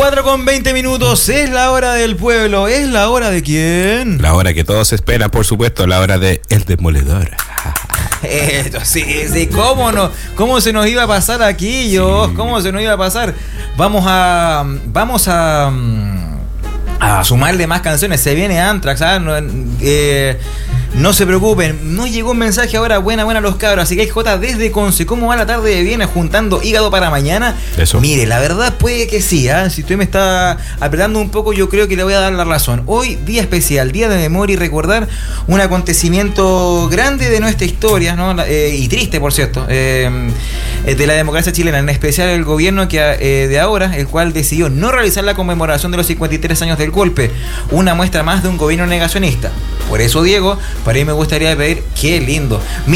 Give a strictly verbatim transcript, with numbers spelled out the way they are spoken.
cuatro con veinte minutos, es la hora del pueblo. ¿Es la hora de quién? La hora que todos esperan, por supuesto, la hora de El Demoledor. Esto, sí, sí, ¿cómo no? ¿Cómo se nos iba a pasar aquí, yo? Sí. ¿Cómo se nos iba a pasar? Vamos a... Vamos a... a sumarle más canciones. Se viene Anthrax, ¿sabes? No, eh, no se preocupen. Nos llegó un mensaje ahora, buena, buena los cabros. Así que J desde Conce, ¿cómo va la tarde de Viena juntando hígado para mañana? Eso. Mire, la verdad puede que sí, ¿eh? Si usted me está apretando un poco, yo creo que le voy a dar la razón. Hoy, día especial, día de memoria y recordar un acontecimiento grande de nuestra historia, ¿no? Eh, y triste, por cierto, eh, de la democracia chilena, en especial el gobierno que eh, de ahora, el cual decidió no realizar la conmemoración de los cincuenta y tres años del golpe, una muestra más de un gobierno negacionista. Por eso, Diego, para mí me gustaría pedir, qué lindo.